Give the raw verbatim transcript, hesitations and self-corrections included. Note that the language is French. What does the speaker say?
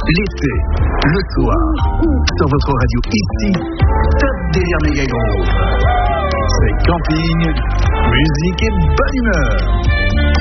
l'été, le soir, sur votre radio ici, top derrière Méga Groove. C'est camping, musique et bonne humeur.